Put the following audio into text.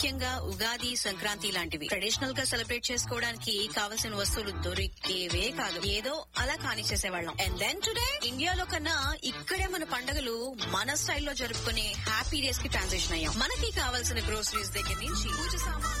ముఖ్యంగా ఉగాది, సంక్రాంతి లాంటివి ట్రెడిషనల్ గా సెలబ్రేట్ చేసుకోవడానికి కావలసిన వస్తువులు దొరికేవే కాదు, ఏదో అలా కానిచ్చేసేవాళ్ళం. అండ్ దెన్ టుడే ఇండియాలో కన్నా ఇక్కడే మన పండుగలు మన స్టైల్లో జరుపుకునే హ్యాపీ డేస్ కి ట్రాన్సిషన్ అయ్యాం. మనకి కావాల్సిన గ్రోసరీస్ దగ్గర నుంచి పూజ సామాన్